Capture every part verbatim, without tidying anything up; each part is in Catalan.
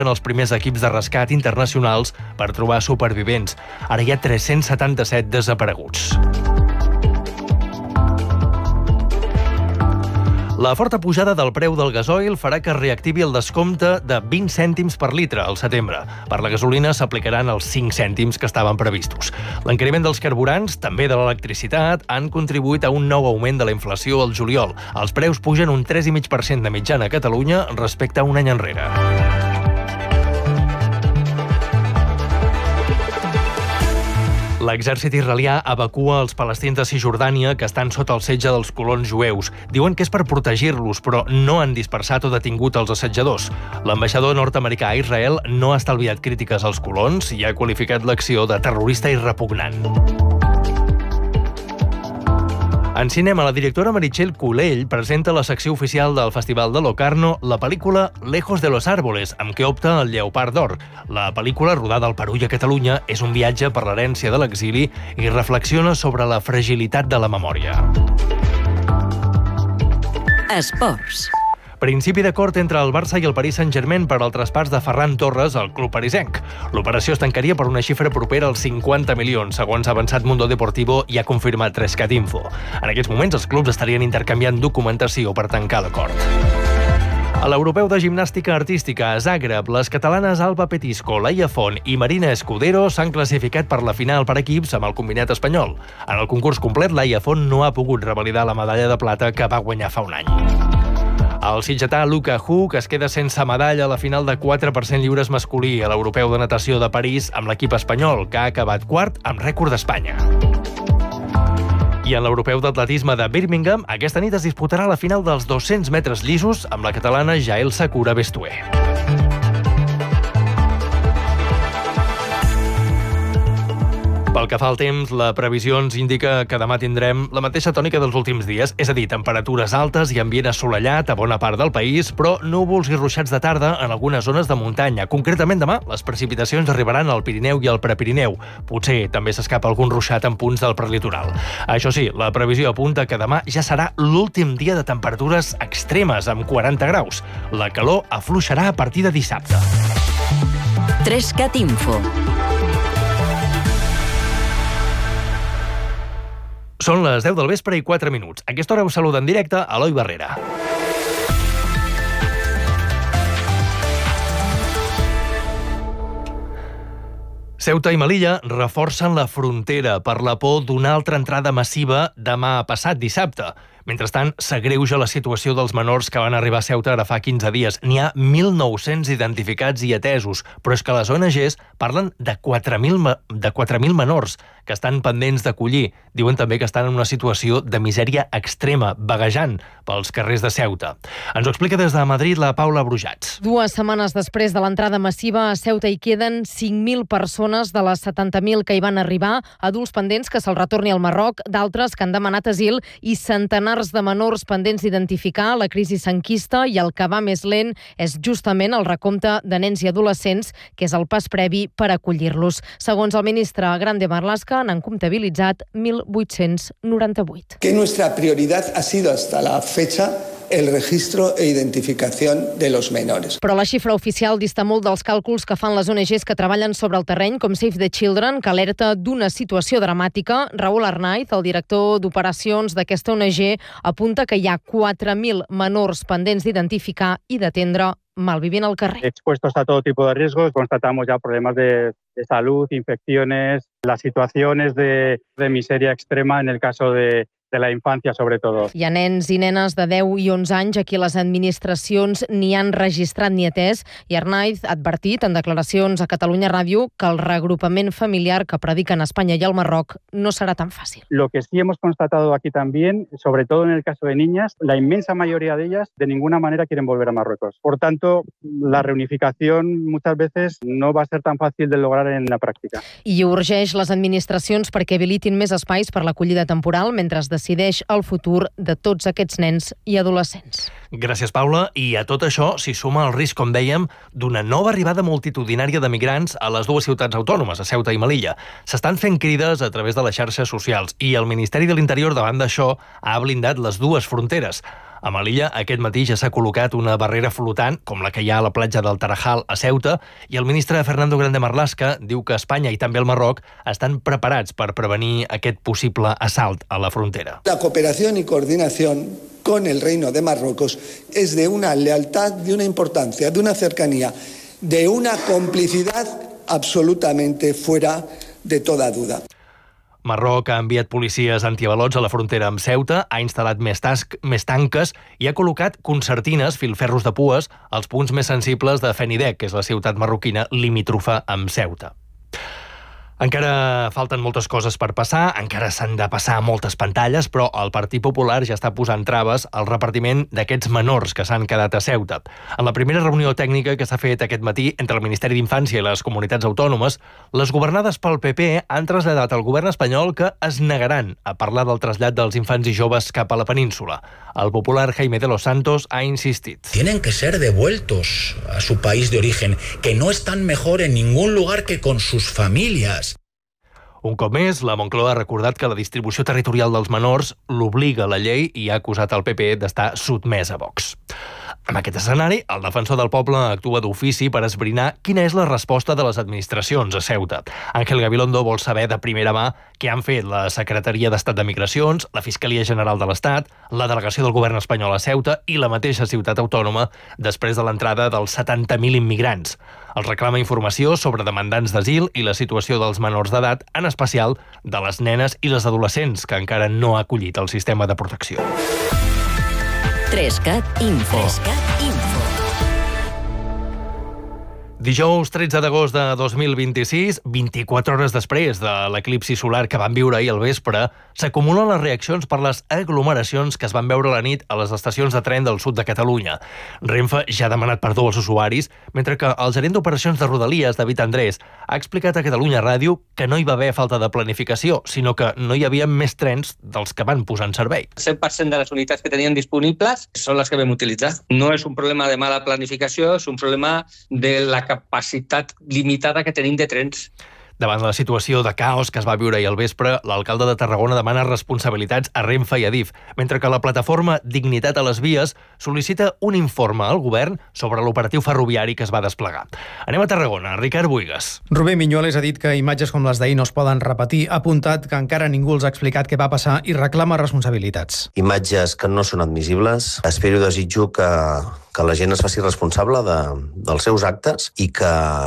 els primers equips de rescat internacionals per trobar supervivents. Ara hi ha tres-cents setanta-set desapareguts. La forta pujada del preu del gasoil farà que es reactivi el descompte de vint cèntims per litre al setembre. Per la gasolina s'aplicaran els cinc cèntims que estaven previstos. L'encariment dels carburants, també de l'electricitat, han contribuït a un nou augment de la inflació al juliol. Els preus pugen un tres coma cinc per cent de mitjana a Catalunya respecte a un any enrere. L'exèrcit israelià evacua els palestins de Cisjordània que estan sota el setge dels colons jueus. Diuen que és per protegir-los, però no han dispersat o detingut els assetjadors. L'ambaixador nord-americà a Israel no ha estalviat crítiques als colons i ha qualificat l'acció de terrorista i repugnant. En cinema, la directora Meritxell Culell presenta a la secció oficial del Festival de Locarno la pel·lícula Lejos de los árboles, amb què opta el Lleopard d'Or. La pel·lícula, rodada al Perú i a Catalunya, és un viatge per l'herència de l'exili i reflexiona sobre la fragilitat de la memòria. Esports. Principi d'acord entre el Barça i el Paris Saint-Germain per al traspàs de Ferran Torres al club parisenc. L'operació es tancaria per una xifra propera als cinquanta milions, segons ha avançat Mundo Deportivo i ha confirmat tres cat info. En aquests moments, els clubs estarien intercanviant documentació per tancar l'acord. A l'Europeu de Gimnàstica Artística a Zagreb, les catalanes Alba Petisco, Laia Font i Marina Escudero s'han classificat per la final per equips amb el combinat espanyol. En el concurs complet, Laia Font no ha pogut revalidar la medalla de plata que va guanyar fa un any. El sitgetà Luka Huk es queda sense medalla a la final de quatre per cent lliures masculí a l'Europeu de Natació de París amb l'equip espanyol, que ha acabat quart amb rècord d'Espanya. I en l'Europeu d'Atletisme de Birmingham, aquesta nit es disputarà la final dels dos-cents metres llisos amb la catalana Jael Sakura Bestué. Pel que fa al temps, la previsió ens indica que demà tindrem la mateixa tònica dels últims dies, és a dir, temperatures altes i ambient assolellat a bona part del país, però núvols i ruixats de tarda en algunes zones de muntanya. Concretament demà, les precipitacions arribaran al Pirineu i al Prepirineu. Potser també s'escapa algun ruixat en punts del prelitoral. Això sí, la previsió apunta que demà ja serà l'últim dia de temperatures extremes, amb quaranta graus. La calor afluixarà a partir de dissabte. tres cat info. Són les deu del vespre i quatre minuts. A aquesta hora us saluda en directe Eloi Barrera. Ceuta i Melilla reforcen la frontera per la por d'una altra entrada massiva demà passat dissabte. Mentrestant, s'agreuja la situació dels menors que van arribar a Ceuta ara fa quinze dies. N'hi ha mil nou-cents identificats i atesos, però és que les O N Ges parlen de quatre mil de quatre mil menors que estan pendents d'acollir. Diuen també que estan en una situació de misèria extrema, vaguejant pels carrers de Ceuta. Ens ho explica des de Madrid la Paula Brujats. Dues setmanes després de l'entrada massiva a Ceuta hi queden cinc mil persones de les setanta mil que hi van arribar, adults pendents que se'ls retorni al Marroc, d'altres que han demanat asil i centenars de menors pendents d'identificar. La crisi s'enquista i el que va més lent és justament el recompte de nens i adolescents, que és el pas previ per acollir-los. Segons el ministre Grande Marlaska, n'han comptabilitzat mil vuit-cents noranta-vuit. Que nuestra prioridad ha sido hasta la fecha el registro e identificación de los menores. Però la xifra oficial dista molt dels càlculs que fan les O N Ges que treballen sobre el terreny, com Save the Children, que alerta d'una situació dramàtica. Raúl Arnaiz, el director d'operacions d'aquesta O N G, apunta que hi ha quatre mil menors pendents d'identificar i d'atendre malvivint al carrer. Expuestos a todo tipo de riesgos, constatamos ya problemas de, de salud, infecciones, las situaciones de, de miseria extrema en el caso de de la infància, sobretot. Hi ha nens i nenes de deu i onze anys a qui les administracions ni han registrat ni atès, i Arnaiz ha advertit en declaracions a Catalunya Ràdio que el reagrupament familiar que prediquen Espanya i el Marroc no serà tan fàcil. Lo que sí hemos constatado aquí también, sobre todo en el caso de niñas, la inmensa mayoría de ellas de ninguna manera quieren volver a Marruecos. Por tanto, la reunificación muchas veces no va a ser tan fácil de lograr en la pràctica. I urgeix les administracions perquè habilitin més espais per l'acollida temporal mentre es decideix el futur de tots aquests nens i adolescents. Gràcies, Paula. I a tot això s'hi suma el risc, com dèiem, d'una nova arribada multitudinària de migrants a les dues ciutats autònomes, a Ceuta i Melilla. S'estan fent crides a través de les xarxes socials i el Ministeri de l'Interior, davant d'això, ha blindat les dues fronteres. A Melilla, aquest matí ja s'ha col·locat una barrera flotant, com la que hi ha a la platja del Tarajal, a Ceuta, i el ministre Fernando Grande Marlaska diu que Espanya i també el Marroc estan preparats per prevenir aquest possible assalt a la frontera. La cooperación y coordinación con el Reino de Marruecos es de una lealtad, de una importancia, de una cercanía, de una complicidad absolutamente fuera de toda duda. Marroc ha enviat policies antiavalots a la frontera amb Ceuta, ha instal·lat més, tasc, més tanques i ha col·locat concertines, filferros de pues, als punts més sensibles de Fenidec, que és la ciutat marroquina limítrofa amb Ceuta. Encara falten moltes coses per passar, encara s'han de passar moltes pantalles, però el Partit Popular ja està posant traves al repartiment d'aquests menors que s'han quedat a Ceuta. En la primera reunió tècnica que s'ha fet aquest matí entre el Ministeri d'Infància i les comunitats autònomes, les governades pel P P han traslladat al govern espanyol que es negaran a parlar del trasllat dels infants i joves cap a la península. El popular Jaime de los Santos ha insistit. Tienen que ser devueltos a su país de origen, que no están mejor en ningún lugar que con sus familias. Un cop més, la Moncloa ha recordat que la distribució territorial dels menors l'obliga la llei i ha acusat el P P d'estar sotmès a Vox. En aquest escenari, el defensor del poble actua d'ofici per esbrinar quina és la resposta de les administracions a Ceuta. Ángel Gabilondo vol saber de primera mà què han fet la Secretaria d'Estat de Migracions, la Fiscalia General de l'Estat, la delegació del govern espanyol a Ceuta i la mateixa ciutat autònoma després de l'entrada dels setanta mil immigrants. Els reclama informació sobre demandants d'asil i la situació dels menors d'edat, en especial de les nenes i les adolescents que encara no ha acollit el sistema de protecció. Trescat Info. Trescat Info. Dijous tretze d'agost de dos mil vint-i-sis, vint-i-quatre hores després de l'eclipsi solar que vam viure ahir al vespre, s'acumulen les reaccions per les aglomeracions que es van veure a la nit a les estacions de tren del sud de Catalunya. Renfe ja ha demanat perdó als usuaris, mentre que el gerent d'operacions de Rodalies, David Andrés, ha explicat a Catalunya Ràdio que no hi va haver falta de planificació, sinó que no hi havia més trens dels que van posar en servei. El cent per cent de les unitats que tenien disponibles són les que vam utilitzar. No és un problema de mala planificació, és un problema de la capacitat limitada que tenim de trens. Davant la situació de caos que es va viure ahir al vespre, l'alcalde de Tarragona demana responsabilitats a Renfe i a Adif, mentre que la plataforma Dignitat a les Vies sol·licita un informe al govern sobre l'operatiu ferroviari que es va desplegar. Anem a Tarragona. Ricard Buigas. Rubén Miñoles ha dit que imatges com les d'ahir no es poden repetir, ha apuntat que encara ningú els ha explicat què va passar i reclama responsabilitats. Imatges que no són admissibles. Espero i desitjo que que la gent es faci responsable de, dels seus actes i que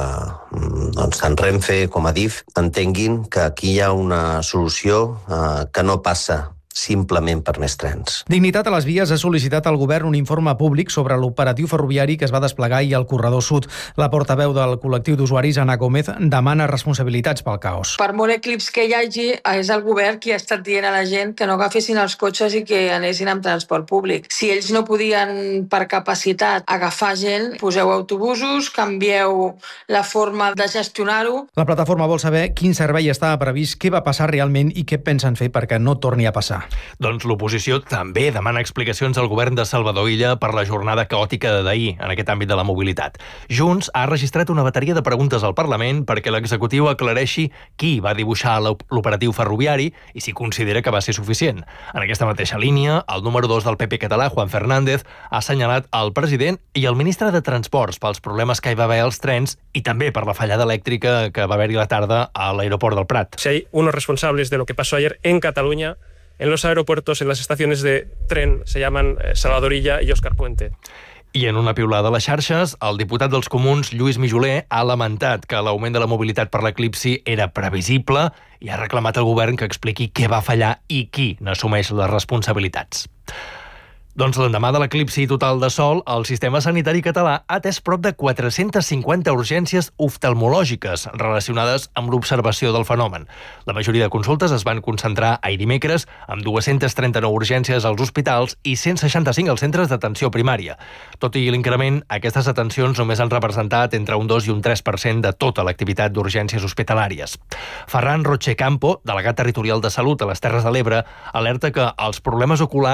doncs, tant Renfe com Adif entenguin que aquí hi ha una solució eh, que no passa simplement per més trens. Dignitat a les Vies ha sol·licitat al govern un informe públic sobre l'operatiu ferroviari que es va desplegar ahir al corredor sud. La portaveu del col·lectiu d'usuaris, Ana Gómez, demana responsabilitats pel caos. Per molt eclips que hi hagi, és el govern qui ha estat dient a la gent que no agafessin els cotxes i que anessin amb transport públic. Si ells no podien, per capacitat, agafar gent, poseu autobusos, canvieu la forma de gestionar-ho. La plataforma vol saber quin servei estava previst, què va passar realment i què pensen fer perquè no torni a passar. Doncs l'oposició també demana explicacions al govern de Salvador Illa per la jornada caòtica d'ahir en aquest àmbit de la mobilitat. Junts ha registrat una bateria de preguntes al Parlament perquè l'executiu aclareixi qui va dibuixar l'operatiu ferroviari i si considera que va ser suficient. En aquesta mateixa línia, el número dos del P P català, Juan Fernández, ha assenyalat el president i el ministre de Transports pels problemes que hi va haver als trens i també per la fallada elèctrica que va haver-hi la tarda a l'aeroport del Prat. Si hay unos responsables de lo que pasó ayer en Cataluña, en los aeropuertos, en las estaciones de tren, se llaman Salvador Illa y Óscar Puente. I en una piulada a les xarxes, el diputat dels Comuns, Lluís Mijoler, ha lamentat que l'augment de la mobilitat per l'eclipsi era previsible i ha reclamat al govern que expliqui què va fallar i qui n'assumeix les responsabilitats. Doncs l'endemà de l'eclipsi total de sol, el sistema sanitari català ha atès prop de quatre-centes cinquanta urgències oftalmològiques relacionades amb l'observació del fenomen. La majoria de consultes es van concentrar ahir dimecres amb dues-centes trenta-nou urgències als hospitals i cent seixanta-cinc als centres d'atenció primària. Tot i l'increment, aquestes atencions només han representat entre un dos i un tres per cent de tota l'activitat d'urgències hospitalàries. Ferran Roche Campo, delegat territorial de Salut a les Terres de l'Ebre, alerta que els problemes oculars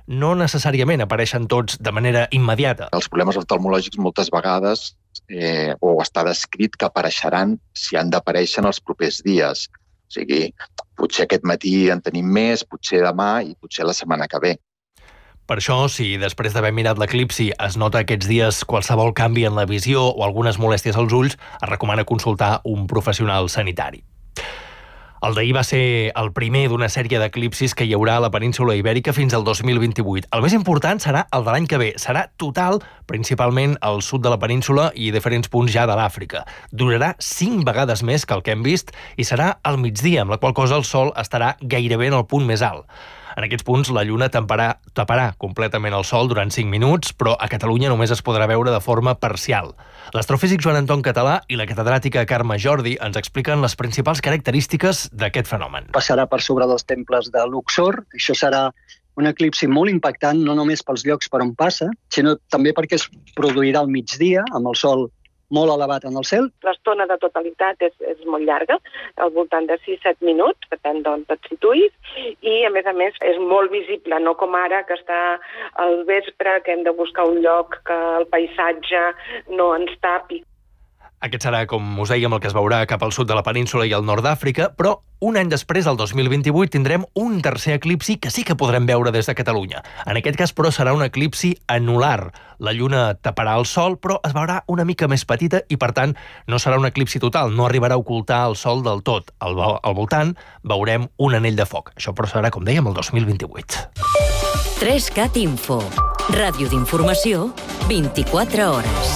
no necessàriament apareixen tots de manera immediata. Els problemes oftalmològics moltes vegades eh, o està descrit que apareixeran si han d'aparèixer en els propers dies. O sigui, potser aquest matí en tenim més, potser demà i potser la setmana que ve. Per això, si després d'haver mirat l'eclipsi es nota aquests dies qualsevol canvi en la visió o algunes molèsties als ulls, es recomana consultar un professional sanitari. El d'ahir va ser el primer d'una sèrie d'eclipsis que hi haurà a la península Ibèrica fins al dos mil vint-i-vuit. El més important serà el de l'any que ve. Serà total, principalment al sud de la península i diferents punts ja de l'Àfrica. Durarà cinc vegades més que el que hem vist i serà al migdia, amb la qual cosa el sol estarà gairebé en el punt més alt. En aquests punts, la lluna taparà, taparà completament el sol durant cinc minuts, però a Catalunya només es podrà veure de forma parcial. L'astrofísic Joan Anton Català i la catedràtica Carme Jordi ens expliquen les principals característiques d'aquest fenomen. Passarà per sobre dels temples de Luxor. Això serà un eclipsi molt impactant, no només pels llocs per on passa, sinó també perquè es produirà al migdia, amb el sol molt elevat en el cel. L'estona de totalitat és, és molt llarga, al voltant de sis a set minuts, depèn d'on et situïs, i a més a més és molt visible, no com ara que està al vespre, que hem de buscar un lloc que el paisatge no ens tapi. Aquest serà, com us dèiem, el que es veurà cap al sud de la península i al nord d'Àfrica, però un any després, el dos mil vint-i-vuit, tindrem un tercer eclipsi que sí que podrem veure des de Catalunya. En aquest cas, però, serà un eclipsi anular. La lluna taparà el sol, però es veurà una mica més petita i, per tant, no serà un eclipsi total, no arribarà a ocultar el sol del tot. Al, al voltant veurem un anell de foc. Això, però, serà, com dèiem, el dos mil vint-i-vuit. tres cat Info. Ràdio d'informació, vint-i-quatre hores.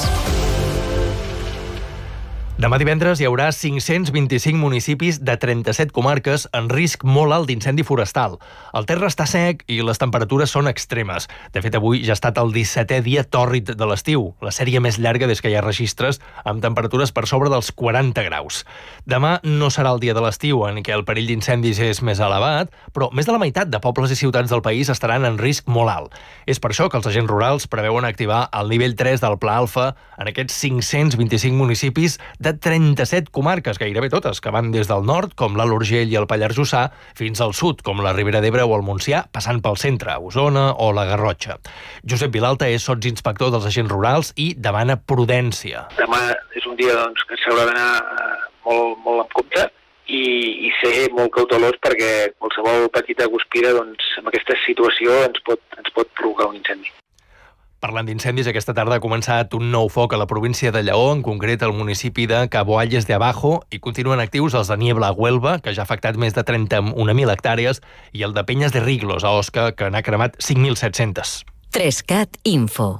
Demà divendres hi haurà cinc-cents vint-i-cinc municipis de trenta-set comarques en risc molt alt d'incendi forestal. El terra està sec i les temperatures són extremes. De fet, avui ja ha estat el dissetè dia tòrrid de l'estiu, la sèrie més llarga des que hi ha registres, amb temperatures per sobre dels quaranta graus. Demà no serà el dia de l'estiu en què el perill d'incendis és més elevat, però més de la meitat de pobles i ciutats del país estaran en risc molt alt. És per això que els agents rurals preveuen activar el nivell tres del Pla Alfa en aquests cinc-cents vint-i-cinc municipis de trenta-set comarques, gairebé totes, que van des del nord, com l'Alt Urgell i el Pallars Jussà, fins al sud, com la Ribera d'Ebre o el Montsià, passant pel centre, Osona o la Garrotxa. Josep Vilalta és sotsinspector dels agents rurals i demana prudència. Demà és un dia doncs, que s'haurà d'anar molt, molt amb compte i, i ser molt cautelós perquè qualsevol petita guspira doncs, en aquesta situació ens pot, ens pot provocar un incendi. Parlant d'incendis, aquesta tarda ha començat un nou foc a la província de Lleó, en concret al municipi de Caboalles de Abajo, i continuen actius els de Niebla a Huelva, que ja ha afectat més de trenta-un mil hectàrees, i el de Penyes de Riglos, a Osca, que n'ha cremat cinc mil set-cents. tres cat Info.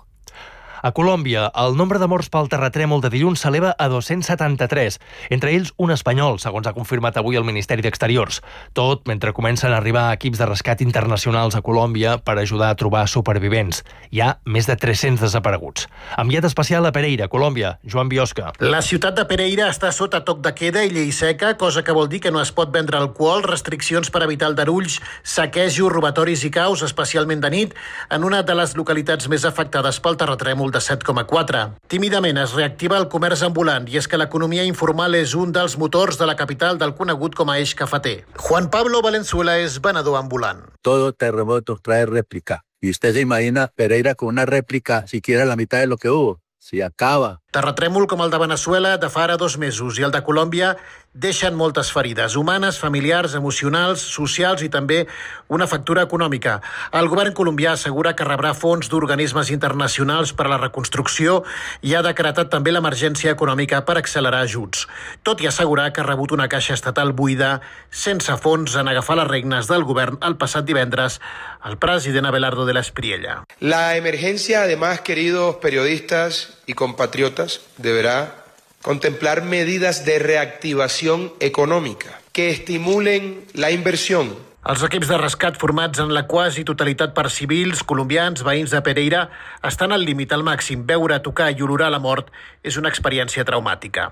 A Colòmbia, el nombre de morts pel terratrèmol de dilluns s'eleva a dos-cents setanta-tres, entre ells un espanyol, segons ha confirmat avui el Ministeri d'Exteriors. Tot mentre comencen a arribar equips de rescat internacionals a Colòmbia per ajudar a trobar supervivents. Hi ha més de tres-cents desapareguts. Enviat especial a Pereira, Colòmbia, Joan Biosca. La ciutat de Pereira està sota toc de queda i llei seca, cosa que vol dir que no es pot vendre alcohol, restriccions per evitar aldarulls, saquejos, robatoris i caos, especialment de nit, en una de les localitats més afectades pel terratrèmol de set coma quatre. Tímidament es reactiva el comerç ambulant i és que l'economia informal és un dels motors de la capital del conegut com a eix cafeter. Juan Pablo Valenzuela és venedor ambulant. Todo terremoto trae réplica. Y usted se imagina Pereira con una réplica siquiera la mitad de lo que hubo. Si acaba. Terratrèmol com el de Veneçuela de fa ara dos mesos i el de Colòmbia deixen moltes ferides humanes, familiars, emocionals, socials i també una factura econòmica. El govern colombià assegura que rebrà fons d'organismes internacionals per a la reconstrucció i ha decretat també l'emergència econòmica per accelerar ajuts. Tot i assegurar que ha rebut una caixa estatal buida sense fons en agafar les regnes del govern el passat divendres el president Abelardo de la Espriella. La emergencia, además, queridos periodistas y compatriotas, deberá contemplar medidas de reactivación económica que estimulen la inversión. Els equips de rescat formats en la quasi totalitat per civils, colombians, veïns de Pereira, estan al límit al màxim. Veure, tocar i olorar la mort és una experiència traumàtica.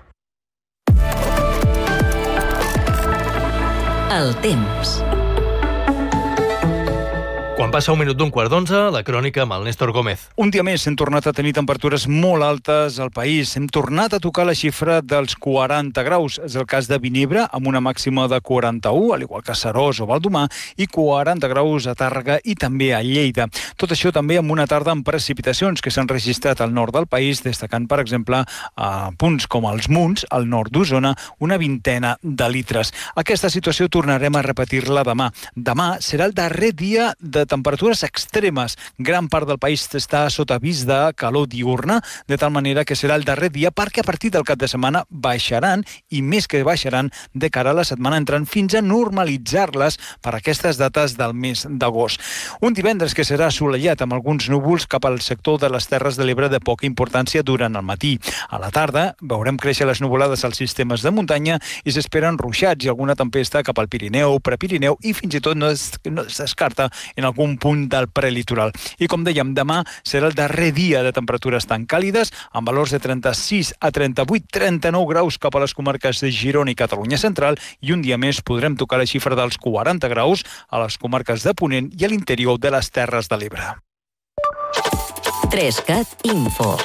El temps. Quan passa un minut d'un quart d'onze, la crònica amb el Néstor Gómez. Un dia més hem tornat a tenir temperatures molt altes al país. Hem tornat a tocar la xifra dels quaranta graus. És el cas de Vinebre, amb una màxima de quaranta-u, al igual que Seròs o Baldomar, i quaranta graus a Tàrrega i també a Lleida. Tot això també amb una tarda amb precipitacions que s'han registrat al nord del país, destacant, per exemple, a punts com els Munts, al nord d'Osona, una vintena de litres. Aquesta situació tornarem a repetir-la demà. Demà serà el darrer dia de temperatures extremes. Gran part del país està sota avís de calor diurna, de tal manera que serà el darrer dia perquè a partir del cap de setmana baixaran, i més que baixaran de cara a la setmana entrant, fins a normalitzar-les per aquestes dates del mes d'agost. Un divendres que serà assolellat amb alguns núvols cap al sector de les Terres de l'Ebre de poca importància durant el matí. A la tarda veurem créixer les nuvolades als sistemes de muntanya i s'esperen ruixats i alguna tempesta cap al Pirineu, Prepirineu i fins i tot no es, no es descarta en algun punt del prelitoral. I com dèiem, demà serà el darrer dia de temperatures tan càlides, amb valors de trenta-sis a trenta-vuit, trenta-nou graus cap a les comarques de Girona i Catalunya Central, i un dia més podrem tocar la xifra dels quaranta graus a les comarques de Ponent i a l'interior de les Terres de l'Ebre. Trescat Info.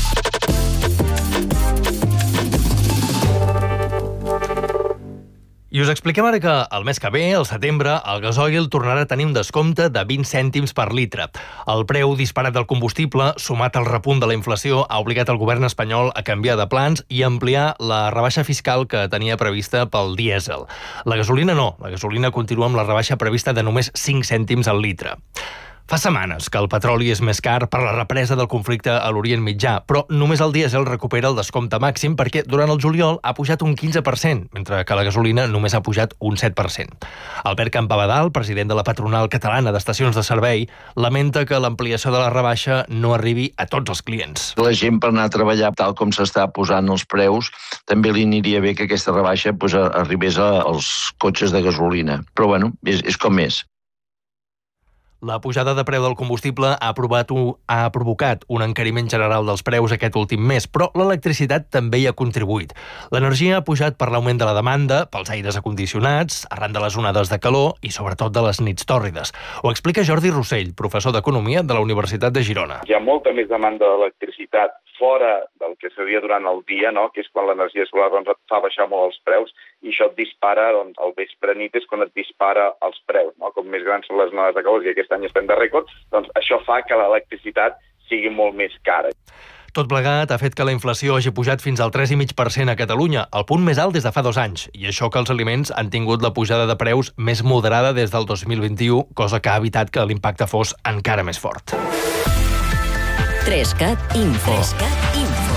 I us expliquem ara que el mes que ve, al setembre, el gasoil tornarà a tenir un descompte de vint cèntims per litre. El preu disparat del combustible, sumat al repunt de la inflació, ha obligat el govern espanyol a canviar de plans i ampliar la rebaixa fiscal que tenia prevista pel dièsel. La gasolina no. La gasolina continua amb la rebaixa prevista de només cinc cèntims al litre. Fa setmanes que el petroli és més car per la represa del conflicte a l'Orient Mitjà, però només el dièsel recupera el descompte màxim perquè durant el juliol ha pujat un quinze per cent, mentre que la gasolina només ha pujat un set per cent. Albert Campabadal, president de la patronal catalana d'estacions de servei, lamenta que l'ampliació de la rebaixa no arribi a tots els clients. La gent, per anar a treballar tal com s'està posant els preus, també li aniria bé que aquesta rebaixa pues, arribés als cotxes de gasolina. Però bueno, és, és com és. La pujada de preu del combustible ha, provat un, ha provocat un encariment general dels preus aquest últim mes, però l'electricitat també hi ha contribuït. L'energia ha pujat per l'augment de la demanda, pels aires acondicionats, arran de les onades de calor i sobretot de les nits tòrrides. Ho explica Jordi Rossell, professor d'Economia de la Universitat de Girona. Hi ha molta més demanda d'electricitat fora del que seria durant el dia, no? Que és quan l'energia solar doncs, et fa baixar molt els preus, i això et dispara, doncs, al vespre nit és quan et dispara els preus, no? Com més grans són les onades de calor, que aquest any estem de rècord, doncs això fa que l'electricitat sigui molt més cara. Tot plegat ha fet que la inflació hagi pujat fins al tres coma cinc per cent a Catalunya, el punt més alt des de fa dos anys, i això que els aliments han tingut la pujada de preus més moderada des del dos mil vint-i-u, cosa que ha evitat que l'impacte fos encara més fort. Trescat Info. Trescat Info.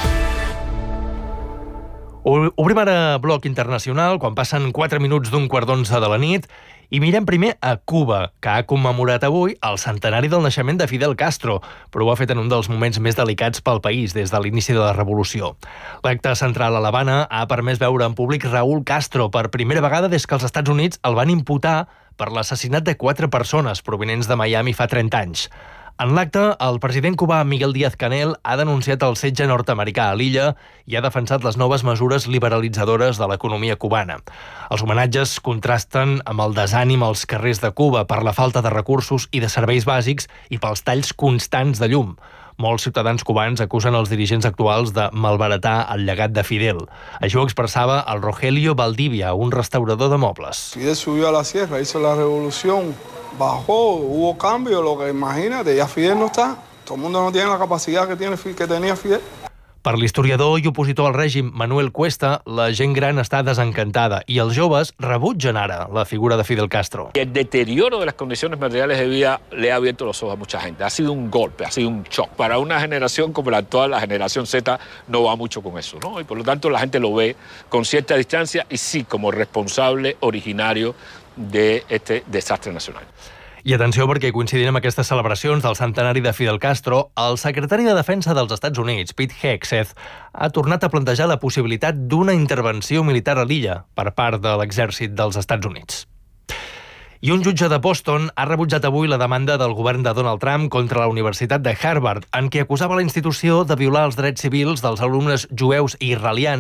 Obrim ara bloc internacional, quan passen quatre minuts d'un quart d'onze de la nit, i mirem primer a Cuba, que ha commemorat avui el centenari del naixement de Fidel Castro, però ho ha fet en un dels moments més delicats pel país des de l'inici de la revolució. L'acte central a l'Havana ha permès veure en públic Raúl Castro per primera vegada des que els Estats Units el van imputar per l'assassinat de quatre persones provinents de Miami fa trenta anys. En l'acte, el president cubà Miguel Díaz-Canel ha denunciat el setge nord-americà a l'illa i ha defensat les noves mesures liberalitzadores de l'economia cubana. Els homenatges contrasten amb el desànim als carrers de Cuba per la falta de recursos i de serveis bàsics i pels talls constants de llum. Molts ciutadans cubans acusen els dirigents actuals de malbaratar el llegat de Fidel. Això ho expressava el Rogelio Valdivia, un restaurador de mobles. Fidel subió a la sierra, hizo la revolución, bajó, hubo cambio, lo que imagínate, ya Fidel no está. Todo el mundo no tiene la capacidad que, tiene, que tenía Fidel. Per l'historiador i opositor al règim Manuel Cuesta, la gent gran està desencantada i els joves rebutgen ara la figura de Fidel Castro. El deterioro de las condiciones materiales de vida le ha abierto los ojos a mucha gente. Ha sido un golpe, ha sido un shock. Para una generación como la actual, la generación Z no va mucho con eso, ¿no? Y por lo tanto la gente lo ve con cierta distancia y sí como responsable originario de este desastre nacional. I atenció, perquè coincidint amb aquestes celebracions del centenari de Fidel Castro, el secretari de Defensa dels Estats Units, Pete Hegseth, ha tornat a plantejar la possibilitat d'una intervenció militar a l'illa per part de l'exèrcit dels Estats Units. I un jutge de Boston ha rebutjat avui la demanda del govern de Donald Trump contra la Universitat de Harvard, en què acusava la institució de violar els drets civils dels alumnes jueus i israelians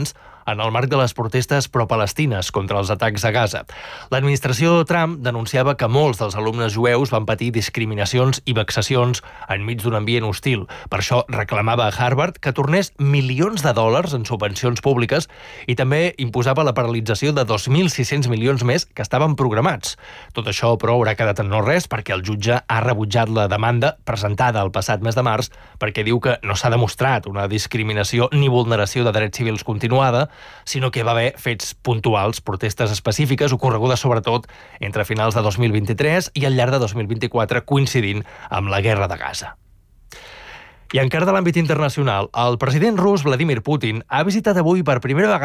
en el marc de les protestes pro-palestines contra els atacs a Gaza. L'administració Trump denunciava que molts dels alumnes jueus van patir discriminacions i vexacions enmig d'un ambient hostil. Per això reclamava a Harvard que tornés milions de dòlars en subvencions públiques i també imposava la paralització de dos mil sis-cents milions més que estaven programats. Tot això, però, haurà quedat en no res perquè el jutge ha rebutjat la demanda presentada el passat mes de març perquè diu que no s'ha demostrat una discriminació ni vulneració de drets civils continuada, sinó que va haver fets puntuals, protestes específiques ocorregudes sobretot entre finals de dos mil vint-i-tres i al llarg de dos mil vint-i-quatre, coincidint amb la guerra de Gaza. I encara de l'àmbit internacional, el president rus Vladimir Putin ha visitat avui per primera vegada